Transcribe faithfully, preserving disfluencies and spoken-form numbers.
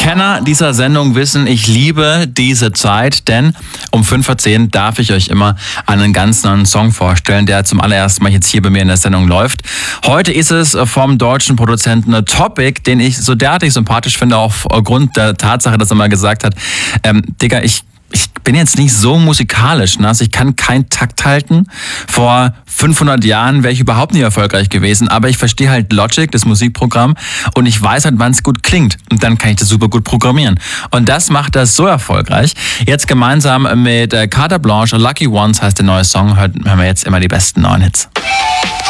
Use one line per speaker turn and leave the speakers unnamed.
Kenner dieser Sendung wissen, ich liebe diese Zeit, denn um fünf vor zehn darf ich euch immer einen ganz neuen Song vorstellen, der zum allerersten Mal jetzt hier bei mir in der Sendung läuft. Heute ist es vom deutschen Produzenten Topic, den ich so derartig sympathisch finde, auch aufgrund der Tatsache, dass er mal gesagt hat, ähm, Digga, ich Ich bin jetzt nicht so musikalisch, ne? Also ich kann keinen Takt halten. Vor fünfhundert Jahren wäre ich überhaupt nicht erfolgreich gewesen, aber ich verstehe halt Logic, das Musikprogramm, und ich weiß halt, wann es gut klingt. Und dann kann ich das super gut programmieren. Und das macht das so erfolgreich. Jetzt gemeinsam mit Carte Blanche, Lucky Ones heißt der neue Song, hören wir jetzt immer die besten neuen Hits.